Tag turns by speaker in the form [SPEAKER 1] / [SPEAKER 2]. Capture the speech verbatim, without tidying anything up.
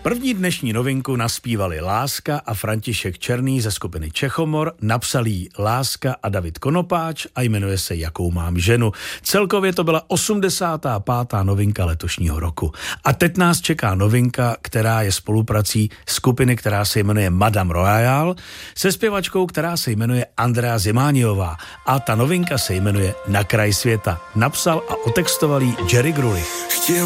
[SPEAKER 1] První dnešní novinku naspívali Láska a František Černý ze skupiny Čechomor, napsal jí Láska a David Konopáč a jmenuje se Jakou mám ženu. Celkově to byla osmdesátá pátá novinka letošního roku. A teď nás čeká novinka, která je spoluprací skupiny, která se jmenuje Madame Royale, se zpěvačkou, která se jmenuje Andrea Zimániová. A ta novinka se jmenuje Na kraj světa. Napsal a otextoval jí Jerry Grulich.